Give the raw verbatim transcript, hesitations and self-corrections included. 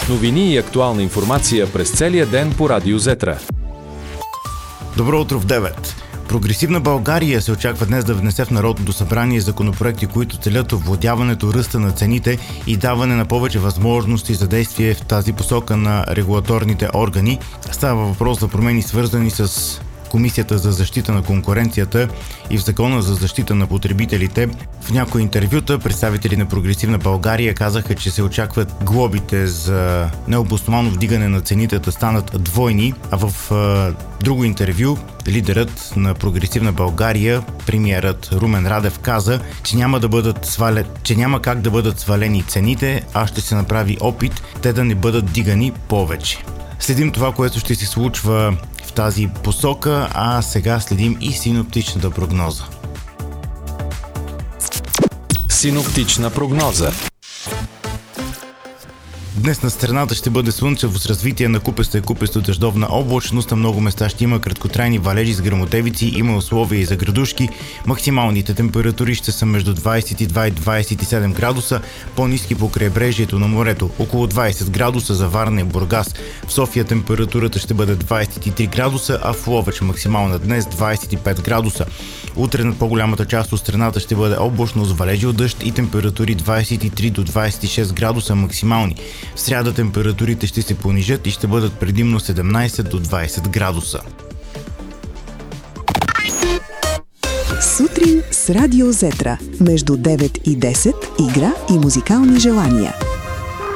Новини и актуална информация през целия ден по Радио Зетра. Добро утро в девет. Прогресивна България се очаква днес да внесе в Народното събрание законопроекти, които целят овладяването ръста на цените и даване на повече възможности за действие в тази посока на регулаторните органи. Става въпрос за промени, свързани с Комисията за защита на конкуренцията и в Закона за защита на потребителите. В някои интервюта представители на Прогресивна България казаха, че се очакват глобите за необосновано вдигане на цените да станат двойни, а в е, друго интервю лидерът на Прогресивна България, премиерът Румен Радев, каза, че няма, да бъдат свале... че няма как да бъдат свалени цените, а ще се направи опит те да не бъдат дигани повече. Следим това, което ще се случва в тази посока, а сега следим и синоптичната прогноза. Синоптична прогноза. Днес на страната ще бъде слънчево с развитие на купеста и купесто дъждовна облачност. На много места ще има краткотрайни валежи с гръмотевици, има условия и за градушки. Максималните температури ще са между двадесет и два и двадесет и седем градуса, по-ниски по крайбрежието на морето, около двадесет градуса за Варна и Бургас. В София температурата ще бъде двадесет и три градуса, а в Ловеч максимална днес двадесет и пет градуса. Утре на по-голямата част от страната ще бъде облачно с валежи от дъжд и температури двадесет и три до двадесет и шест градуса максимални. В сряда температурите ще се понижат и ще бъдат предимно седемнадесет до двадесет градуса. Сутрин с Радио Зетра. Между девет и десет игра и музикални желания.